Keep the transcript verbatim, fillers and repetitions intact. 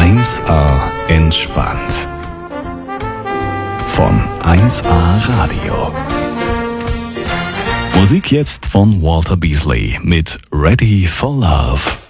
eins A entspannt. Von eins A Radio. Musik jetzt von Walter Beasley mit Ready for Love.